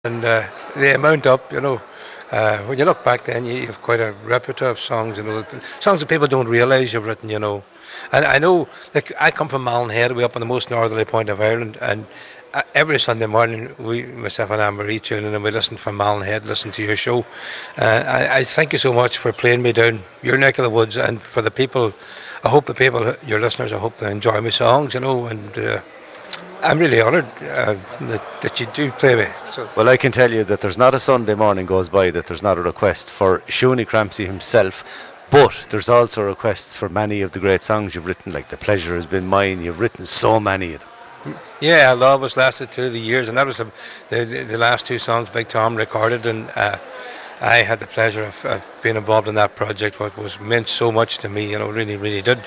and they amount up. When you look back, then you've quite a repertoire of songs. Songs that people don't realise you've written. And I know, like I come from Mallinhead, way up on the most northerly point of Ireland, and every Sunday morning, myself and Anne-Marie tune in and we listen from Mallinhead, listen to your show. I thank you so much for playing me down your neck of the woods, and for the people. I hope the people, your listeners, I hope they enjoy my songs. And I'm really honoured that you do play me. So. Well, I can tell you that there's not a Sunday morning goes by that there's not a request for Siúní Crampsey himself, but there's also requests for many of the great songs you've written, like The Pleasure Has Been Mine. You've written so many of them. Yeah, Love has lasted through the years, and that was the last two songs Big Tom recorded, and I had the pleasure of being involved in that project, what was meant so much to me, really, really did.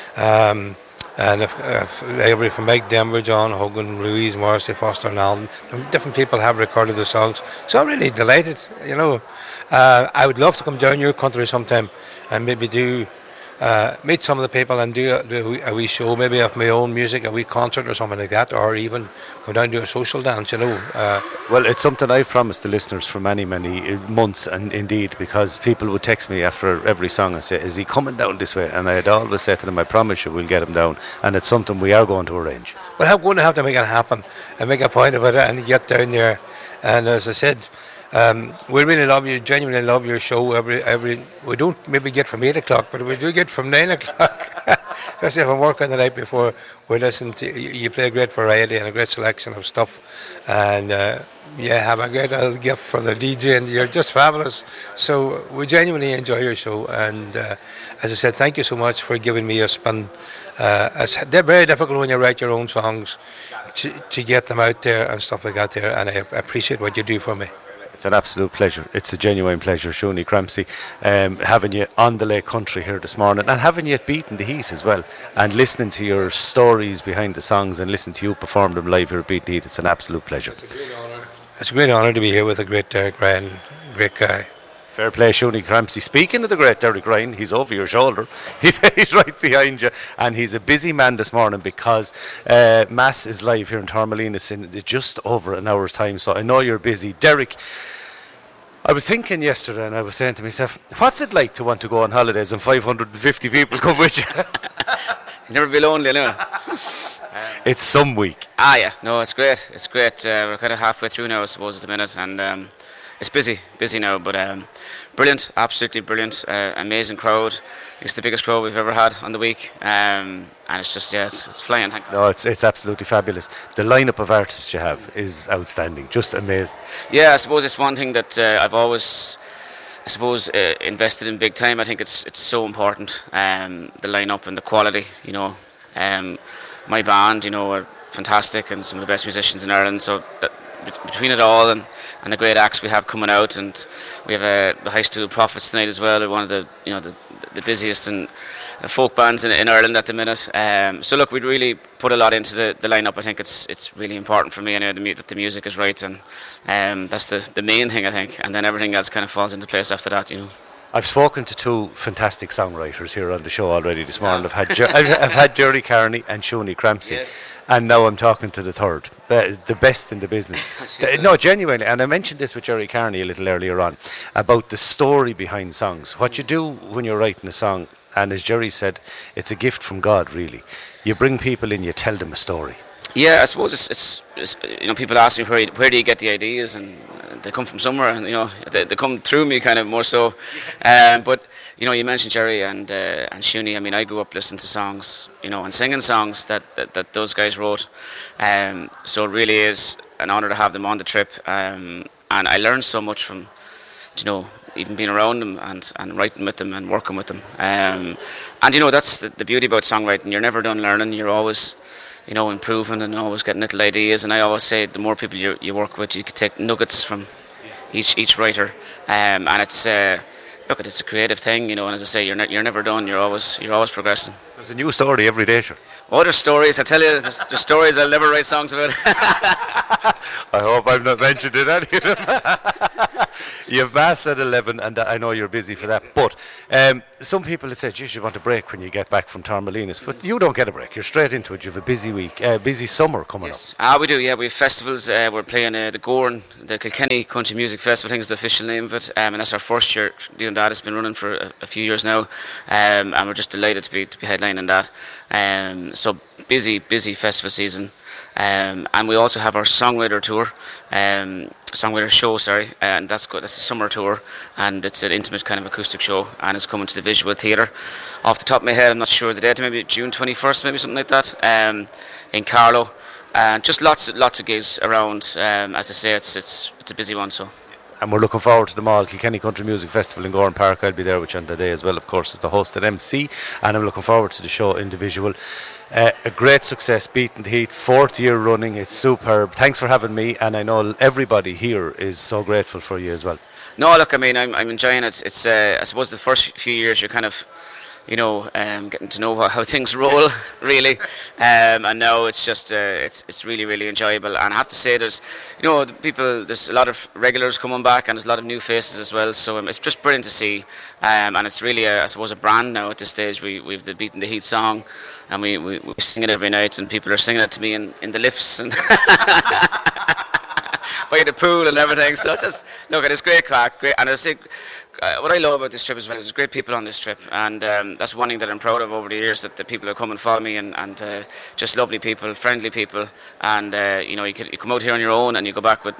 And if everybody from Mike Denver, John Hogan, Louise Morrissey, Foster and Allen, different people have recorded the songs. So I'm really delighted, I would love to come down your country sometime and maybe meet some of the people and do a wee show, maybe of my own music, a wee concert or something like that, or even come down and do a social dance, Well, it's something I've promised the listeners for many, many months, and indeed, because people would text me after every song and say, is he coming down this way? And I'd always say to them, I promise you we'll get him down, and it's something we are going to arrange. Well, I'm going to have to make it happen and make a point of it and get down there. And as I said, we really love you, genuinely love your show. Every we don't maybe get from 8 o'clock, but we do get from 9 o'clock. Especially if I'm working the night before, we listen to you play a great variety and a great selection of stuff, and have a great little gift for the DJ, and you're just fabulous. So we genuinely enjoy your show, and as I said, thank you so much for giving me a spin. It's very difficult when you write your own songs to get them out there and stuff like that there, and I appreciate what you do for me. It's an absolute pleasure. It's a genuine pleasure, Siúní Crampsey, having you on the Lake Country here this morning, and having you beating the heat as well, and listening to your stories behind the songs and listening to you perform them live here at Beat the Heat. It's an absolute pleasure. It's a great honour to be here with a great Derek Ryan, great guy. Fair play, Siúní Crampsey. Speaking of the great Derek Ryan, he's over your shoulder. He's right behind you, and he's a busy man this morning because Mass is live here in Torremolinos in just over an hour's time, so I know you're busy. Derek, I was thinking yesterday, and I was saying to myself, what's it like to want to go on holidays and 550 people come with you? You never be lonely, no. It's some week. Yeah, no, it's great. It's great. We're kind of halfway through now, I suppose, at the minute, and it's busy now, but brilliant, absolutely brilliant. Amazing crowd. It's the biggest crowd we've ever had on the week, and it's just it's flying. No, it's absolutely fabulous. The lineup of artists you have is outstanding, just amazing. Yeah, I suppose it's one thing that I've always, invested in big time. I think it's so important. The lineup and the quality, my band, are fantastic and some of the best musicians in Ireland. So that between it all and the great acts we have coming out, and we have the High Stool Prophets tonight as well. They're one of the busiest and folk bands in Ireland at the minute. So look, we'd really put a lot into the lineup. I think it's really important for me anyway that the music is right, and that's the main thing, I think, and then everything else kind of falls into place after that. I've spoken to two fantastic songwriters here on the show already this morning. I've had Jerry Carney and Siúní Crampsey, yes. And now I'm talking to the third, the best in the business. No, genuinely, and I mentioned this with Jerry Carney a little earlier on about the story behind songs. What you do when you're writing a song, and as Jerry said, it's a gift from God, really. You bring people in, you tell them a story. Yeah, I suppose it's people ask me where do you get the ideas, and they come from somewhere, and they come through me kind of more so. But you mentioned Jerry and Siúní. I mean, I grew up listening to songs, and singing songs that those guys wrote. So it really is an honour to have them on the trip, and I learned so much from, even being around them and writing with them and working with them. And that's the beauty about songwriting. You're never done learning. You're always improving and always getting little ideas. And I always say the more people you work with, you can take nuggets from each writer. And it's it's a creative thing, and as I say, you're never done. You're always progressing. There's a new story every day, sure. Other stories, I tell you, there's stories I'll never write songs about. I hope I've not mentioned it any of them. You have Mass at 11, and I know you're busy for that. But some people have said, you want a break when you get back from Torremolinos. But you don't get a break. You're straight into it. You have a busy week, busy summer coming up. We do, yeah. We have festivals. We're playing the Gorn, the Kilkenny Country Music Festival, I think is the official name of it. And that's our first year doing that. It's been running for a few years now. And we're just delighted to be headlining that. So busy festival season. And we also have our songwriter tour, songwriter show, and that's a summer tour, and it's an intimate kind of acoustic show, and it's coming to the Visual Theatre. Off the top of my head, I'm not sure the date, maybe June 21st, maybe something like that, in Carlow, and just lots of gigs around. As I say, it's a busy one, so. And we're looking forward to them all. Kilkenny Country Music Festival in Gorn Park. I'll be there with you on the day as well, of course, as the host at MC. And I'm looking forward to the show in the Visual. A great success, beating the heat, 4th year running. It's superb. Thanks for having me. And I know everybody here is so grateful for you as well. No, look, I mean, I'm enjoying it. It's I suppose the first few years you're kind of, getting to know how things roll, really. And now it's just, it's really, really enjoyable. And I have to say, there's a lot of regulars coming back, and there's a lot of new faces as well. So it's just brilliant to see. And it's really, I suppose, a brand now at this stage. We've the Beating the Heat song, and we sing it every night, and people are singing it to me in the lifts and by the pool and everything. So it's just, look, it's great crack, great. And I think what I love about this trip as well is there's great people on this trip, and that's one thing that I'm proud of over the years, that the people who come and follow me, and just lovely people, friendly people, and you come out here on your own and you go back with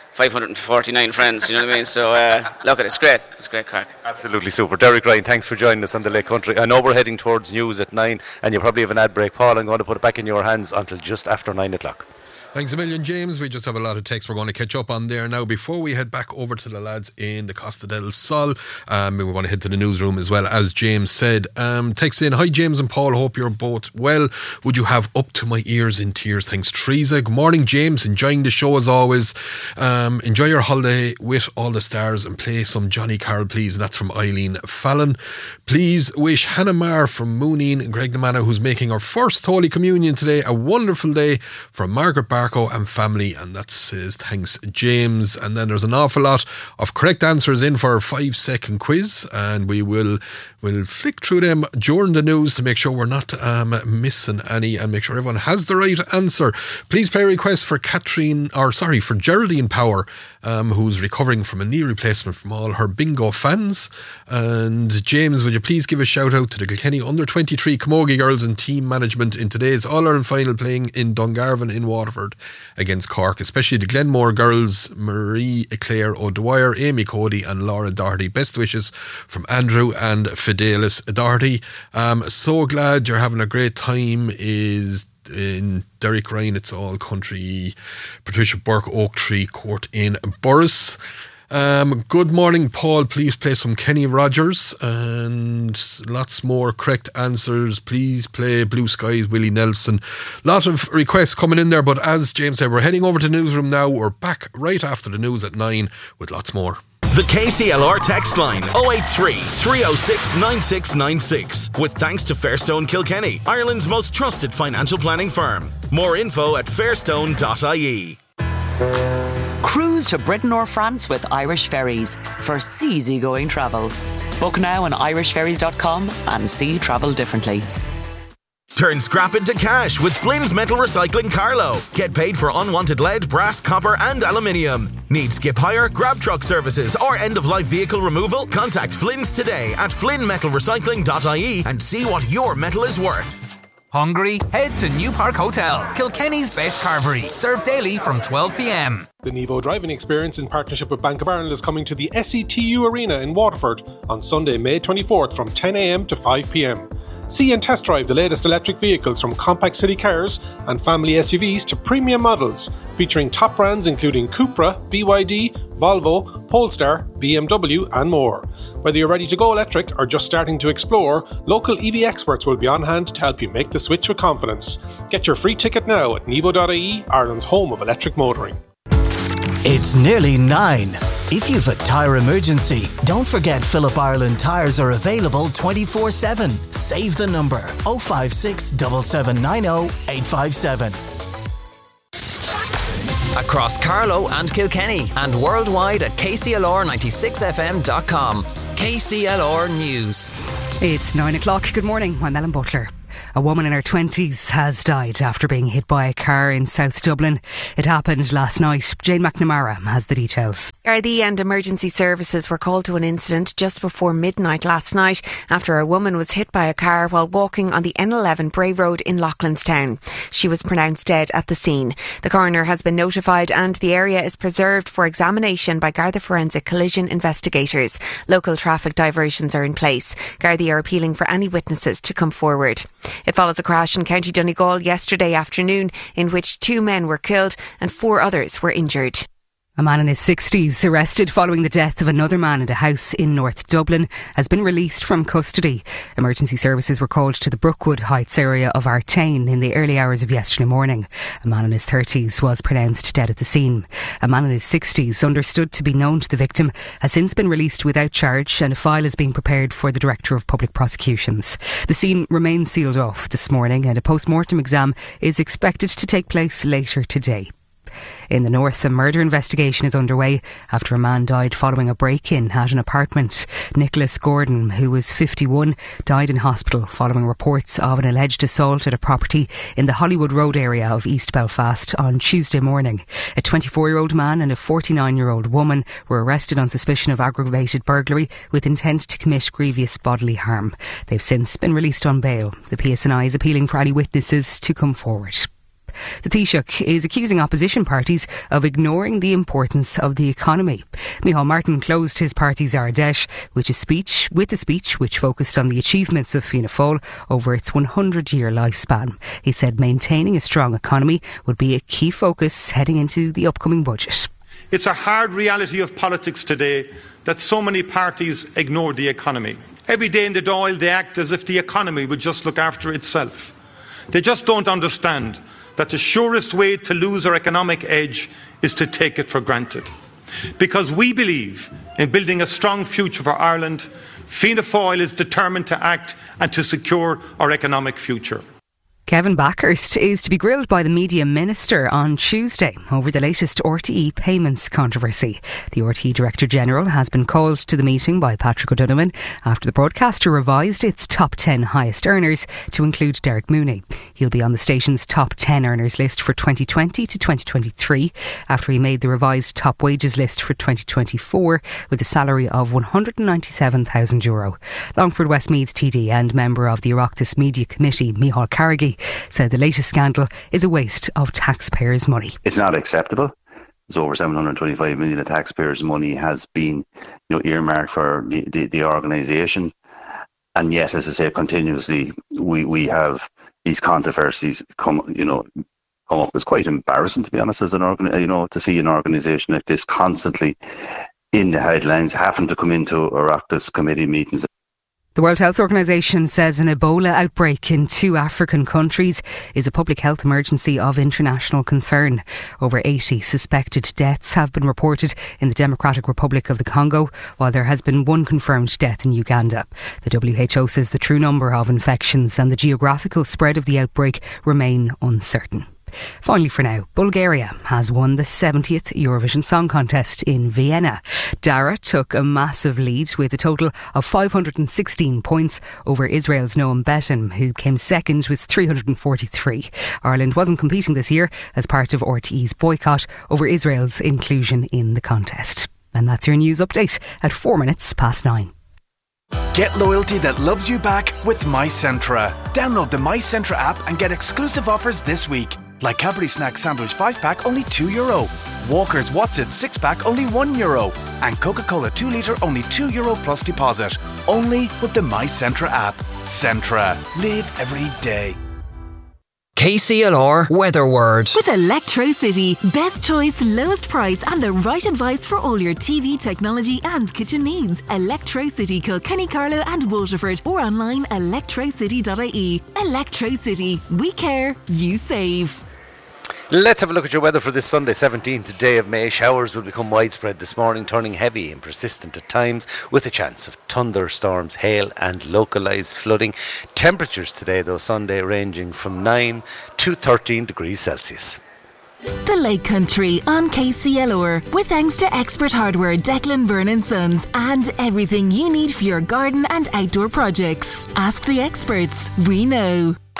549 friends, you know what I mean? So look, it's great crack. Absolutely super. Derek Ryan, thanks for joining us on the Lake Country. I know we're heading towards news at 9, and you probably have an ad break. Paul, I'm going to put it back in your hands until just after 9 o'clock. Thanks a million, James. We just have a lot of texts we're going to catch up on there now. Before we head back over to the lads in the Costa del Sol, we want to head to the newsroom as well, as James said. Text in, hi James and Paul, hope you're both well. Would you have Up to My Ears in Tears? Thanks, Teresa. Good morning, James. Enjoying the show as always. Enjoy your holiday with all the stars and play some Johnny Carroll, please. That's from Eileen Fallon. Please wish Hannah Marr from Mooneen and Greg Namana, who's making our first Holy Communion today, a wonderful day, from Margaret Barco and family. And that says thanks, James. And then there's an awful lot of correct answers in for our 5-second quiz, and we'll flick through them during the news to make sure we're not missing any, and make sure everyone has the right answer. Please play a request for Geraldine Power, who's recovering from a knee replacement, from all her bingo fans. And James, would you please give a shout out to the Kilkenny under-23 Camogie girls and team management in today's All-Ireland final, playing in Dungarvan in Waterford against Cork, especially the Glenmore girls, Marie Claire O'Dwyer, Amy Cody and Laura Doherty. Best wishes from Andrew and Fidelis Doherty. So glad you're having a great time. Is in Derek Ryan, it's all country. Patricia Burke, Oak Tree Court in Borris. Good morning, Paul. Please play some Kenny Rogers, and lots more correct answers. Please play Blue Skies, Willie Nelson. Lot of requests coming in there, but as James said, we're heading over to the newsroom now. We're back right after the news at 9 with lots more. The KCLR text line 083 306 9696. With thanks to Fairstone Kilkenny, Ireland's most trusted financial planning firm. More info at fairstone.ie. Cruise to Britain or France with Irish Ferries for easygoing travel. Book now on irishferries.com and see travel differently. Turn scrap into cash with Flynn's Metal Recycling Carlow. Get paid for unwanted lead, brass, copper and aluminium. Need skip hire, grab truck services or end-of-life vehicle removal? Contact Flynn's today at flynnmetalrecycling.ie and see what your metal is worth. Hungry? Head to New Park Hotel, Kilkenny's best carvery. Served daily from 12 p.m. The Nevo driving experience in partnership with Bank of Ireland is coming to the SETU Arena in Waterford on Sunday, May 24th from 10 a.m. to 5 p.m. See and test drive the latest electric vehicles, from compact city cars and family SUVs to premium models, featuring top brands including Cupra, BYD, Volvo, Polestar, BMW and more. Whether you're ready to go electric or just starting to explore, local EV experts will be on hand to help you make the switch with confidence. Get your free ticket now at nevo.ie, Ireland's home of electric motoring. It's nearly 9. If you've a tyre emergency, don't forget Phillip Ireland tyres are available 24/7. Save the number 056 7790 857. A across Carlow and Kilkenny and worldwide at kclr96fm.com. KCLR News. It's 9 o'clock. Good morning. I'm Ellen Butler. A woman in her 20s has died after being hit by a car in South Dublin. It happened last night. Jane McNamara has the details. Gardaí and emergency services were called to an incident just before midnight last night after a woman was hit by a car while walking on the N11 Bray Road in Loughlinstown. She was pronounced dead at the scene. The coroner has been notified and the area is preserved for examination by Garda Forensic collision investigators. Local traffic diversions are in place. Gardaí are appealing for any witnesses to come forward. It follows a crash in County Donegal yesterday afternoon in which 2 men were killed and 4 others were injured. A man in his 60s, arrested following the death of another man in a house in North Dublin, has been released from custody. Emergency services were called to the Brookwood Heights area of Artane in the early hours of yesterday morning. A man in his 30s was pronounced dead at the scene. A man in his 60s, understood to be known to the victim, has since been released without charge, and a file is being prepared for the Director of Public Prosecutions. The scene remains sealed off this morning and a post-mortem exam is expected to take place later today. In the north, a murder investigation is underway after a man died following a break-in at an apartment. Nicholas Gordon, who was 51, died in hospital following reports of an alleged assault at a property in the Hollywood Road area of East Belfast on Tuesday morning. A 24-year-old man and a 49-year-old woman were arrested on suspicion of aggravated burglary with intent to commit grievous bodily harm. They've since been released on bail. The PSNI is appealing for any witnesses to come forward. The Taoiseach is accusing opposition parties of ignoring the importance of the economy. Micheál Martin closed his party's Ardèche with a speech which focused on the achievements of Fianna Fáil over its 100-year lifespan. He said maintaining a strong economy would be a key focus heading into the upcoming budget. It's a hard reality of politics today that so many parties ignore the economy. Every day in the Dáil they act as if the economy would just look after itself. They just don't understand that the surest way to lose our economic edge is to take it for granted. Because we believe in building a strong future for Ireland, Fianna Fáil is determined to act and to secure our economic future. Kevin Backhurst is to be grilled by the Media Minister on Tuesday over the latest RTE payments controversy. The RTE Director General has been called to the meeting by Patrick O'Donovan after the broadcaster revised its top 10 highest earners to include Derek Mooney. He'll be on the station's top 10 earners list for 2020 to 2023 after he made the revised top wages list for 2024 with a salary of €197,000. Longford Westmeath TD and member of the Oireachtas Media Committee, Micheál Carrigy, said the latest scandal is a waste of taxpayers' money. It's not acceptable. It's over 725 million of taxpayers' money has been, earmarked for the organisation, and yet, as I say, continuously we have these controversies come up. It's quite embarrassing, to be honest, as to see an organisation like this constantly in the headlines, having to come into Oireachtas committee meetings. The World Health Organization says an Ebola outbreak in 2 African countries is a public health emergency of international concern. Over 80 suspected deaths have been reported in the Democratic Republic of the Congo, while there has been 1 confirmed death in Uganda. The WHO says the true number of infections and the geographical spread of the outbreak remain uncertain. Finally for now, Bulgaria has won the 70th Eurovision Song Contest in Vienna. Dara took a massive lead with a total of 516 points over Israel's Noam Beton, who came second with 343. Ireland wasn't competing this year as part of RTE's boycott over Israel's inclusion in the contest. And that's your news update at 9:04. Get loyalty that loves you back with MyCentra. Download the MyCentra app and get exclusive offers this week. Like Cadbury Snack Sandwich 5-pack, only €2. Walker's What's It 6-pack, only €1. And Coca-Cola 2 litre, only €2 plus deposit. Only with the MyCentra app. Centra. Live every day. KCLR Weather Word. With Electrocity. Best choice, lowest price and the right advice for all your TV, technology and kitchen needs. Electrocity, Kilkenny, Carlow and Waterford, or online electrocity.ie. Electrocity. We care, you save. Let's have a look at your weather for this Sunday, 17th day of May. Showers will become widespread this morning, turning heavy and persistent at times, with a chance of thunderstorms, hail and localised flooding. Temperatures today, though, Sunday ranging from 9 to 13 degrees Celsius. The Lake Country on KCLR, with thanks to Expert Hardware Declan Byrne & Sons and everything you need for your garden and outdoor projects. Ask the experts, we know.